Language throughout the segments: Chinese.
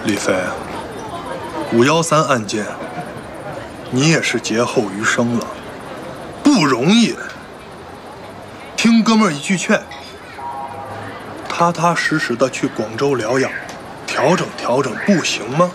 李飞，513案件，你也是劫后余生了，不容易。听哥们儿一句劝，踏踏实实的去广州疗养，调整调整，不行吗？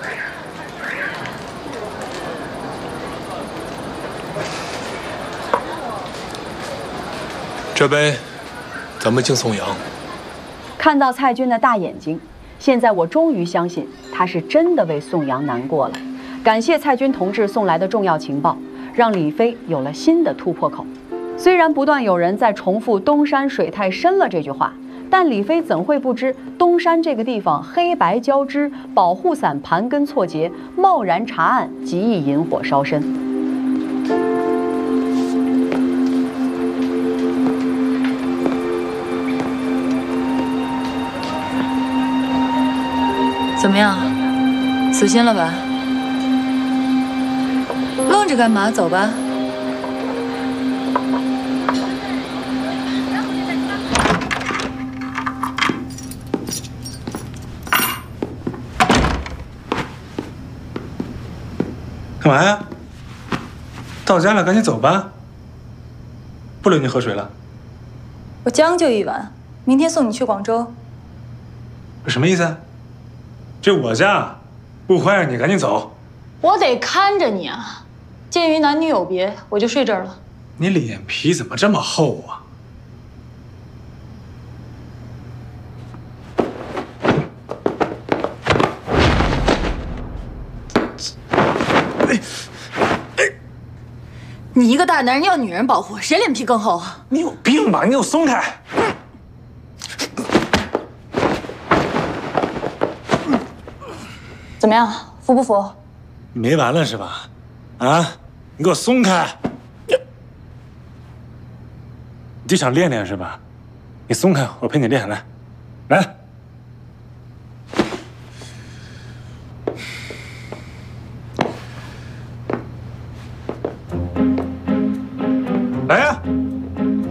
这杯，咱们敬宋阳。 看到蔡军的大眼睛，现在我终于相信他是真的为宋阳难过了。感谢蔡军同志送来的重要情报，让李飞有了新的突破口。虽然不断有人在重复“东山水太深了”这句话，但李飞怎会不知东山这个地方黑白交织，保护伞盘根错节，贸然查案极易引火烧身。 怎么样，死心了吧？愣着干嘛？走吧。 干嘛呀？到家了，赶紧走吧。不留你喝水了。 我将就一晚，明天送你去广州。 什么意思？这我家，不欢迎你，赶紧走。 我得看着你啊！鉴于男女有别，我就睡这儿了。 你脸皮怎么这么厚啊？ 你一个大男人要女人保护，谁脸皮更厚啊？ 你有病吧？你给我松开！ 怎么样，服不服？ 没完了是吧？啊！你给我松开！你就想练练是吧？你松开，我陪你练，来，来。